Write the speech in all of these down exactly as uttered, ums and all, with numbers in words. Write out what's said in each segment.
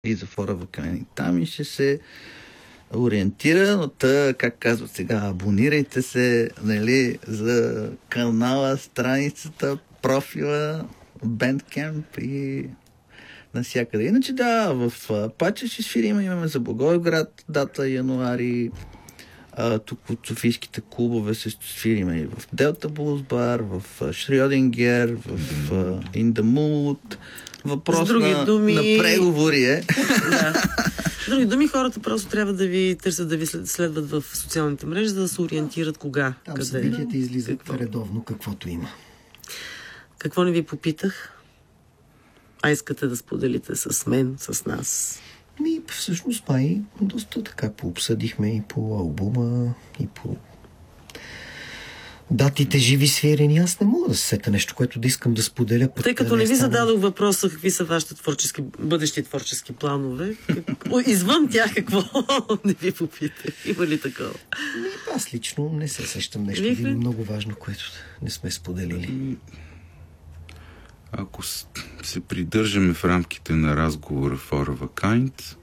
и за фора Вакани. Там и ще се ориентира, но та, как казват сега, абонирайте се, нали, за канала, страницата, профила, Bandcamp и навсякъде. Иначе да, в Пача ще свирим, имаме за Благоевград дата януари, а, тук от софийските клубове също свириме и в Delta Blues Bar, в Шрьодингер, в In the Mood. Въпрос на, думи... на преговори е. Да. С други думи, хората просто трябва да ви търсят, да ви следват в социалните мрежи, за да се ориентират кога. Там къде. събитията излизат Какво? редовно, каквото има. Какво не ви попитах? А искате да споделите с мен, с нас? Ми, всъщност, май, доста така пообсъдихме и по албума, и по датите живи свирени. Аз не мога да се сета нещо, което да искам да споделя. Тъй като не ви зададох въпроса какви са вашите творчески, бъдещи творчески планове, как... извън тях какво не ви попитах? Има ли такова? Ми, аз лично не се сещам нещо Вихре? много важно, което не сме споделили. Ако се придържаме в рамките на разговора For a Kind,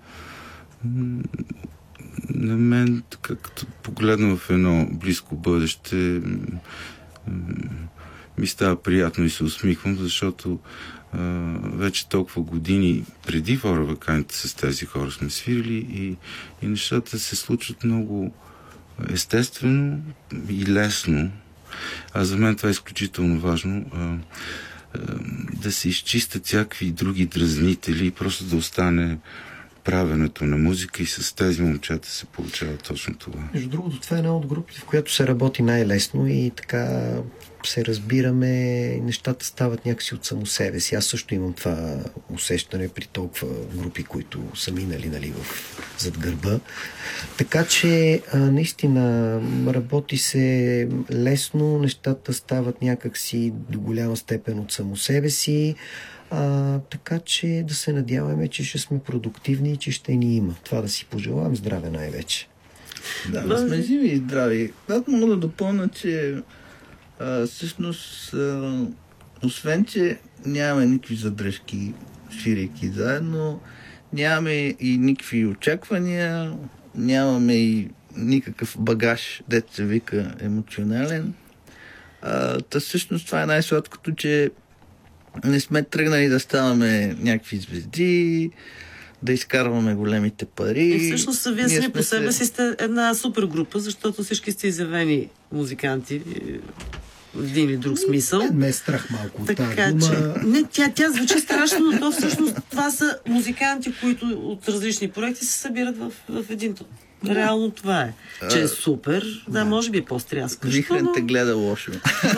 на мен, като погледна в едно близко бъдеще, ми става приятно и се усмихвам, защото а, вече толкова години преди For a Kind с тези хора сме свирили и, и нещата се случват много естествено и лесно. А за мен това е изключително важно. А, да се изчистят всякакви други дразнители и просто да остане правенето на музика и с тези момчета се получава точно това. Между другото, това е една от групите, в която се работи най-лесно и така се разбираме, нещата стават някакси от само себе си. Аз също имам това усещане при толкова групи, които са минали, нали, в, зад гърба. Така че а, наистина работи се лесно, нещата стават някакси до голяма степен от само себе си. А, така че да се надяваме, че ще сме продуктивни и че ще ни има. Това да си пожелавам здраве най-вече. Да, да сме живи и здрави. Аз мога да допълня, че а, всъщност а, освен, че нямаме никакви задръжки, свирайки заедно, нямаме и никакви очаквания, нямаме и никакъв багаж, дето се вика емоционален. А, та всъщност това е най-сладкото, че не сме тръгнали да ставаме някакви звезди, да изкарваме големите пари. И всъщност вие сами по себе си сте една супер група, защото всички сте изявени музиканти в един или друг смисъл. Не, ме е страх малко от така, тази дума. Че... Не, тя, тя звучи страшно, но то всъщност това са музиканти, които от различни проекти се събират в, в един тон. Реално това е. Че е супер, да, да може би е по-стряскащо. Вихрен но... те гледа лошо.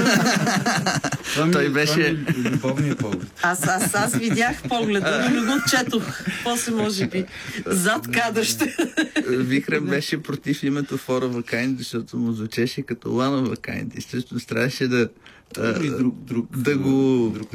Той беше любовният поглед. Аз, аз, аз видях погледа, но не го четох. После може би зад кадър ще... Вихрен беше против името For a Kind, защото му звучеше като One of a Kind. И също трябваше да, друг, друг, да го... друг